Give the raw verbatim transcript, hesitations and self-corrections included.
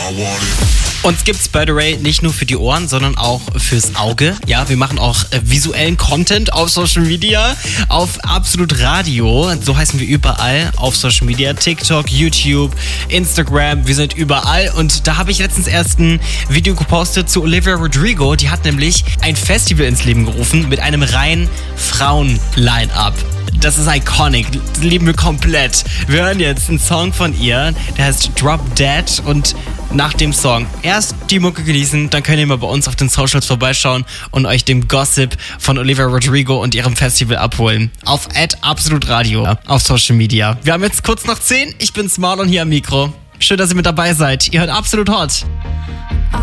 Uns gibt's, by the way, nicht nur für die Ohren, sondern auch fürs Auge. Ja, wir machen auch äh, visuellen Content auf Social Media, auf Absolut Radio. So heißen wir überall auf Social Media. TikTok, YouTube, Instagram, wir sind überall. Und da habe ich letztens erst ein Video gepostet zu Olivia Rodrigo. Die hat nämlich ein Festival ins Leben gerufen mit einem rein Frauen-Line-Up. Das ist iconic, das lieben wir komplett. Wir hören jetzt einen Song von ihr, der heißt Drop Dead, und nach dem Song erst die Mucke genießen, dann könnt ihr mal bei uns auf den Socials vorbeischauen und euch dem Gossip von Olivia Rodrigo und ihrem Festival abholen. Auf at Absolut Radio auf Social Media. Wir haben jetzt kurz nach zehn, ich bin's Marlon hier am Mikro. Schön, dass ihr mit dabei seid. Ihr hört Absolut Hot.